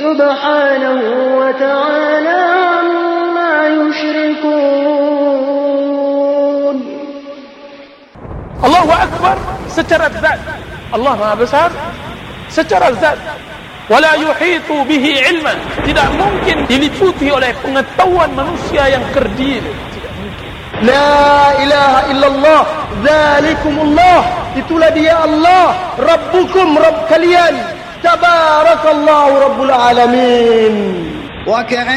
سبحانه وتعالى عما يشركون. Allahu Akbar secara zat, Allah Maha Besar secara zat. Wala yuhitu bihi ilman, tidak mungkin diliputi oleh pengetahuan manusia yang kerdil. La ilaha illallah, dzalikumullah, itulah dia Allah, Rabbukum, Rabb kalian, tabarakallahu rabbul alamin. Wa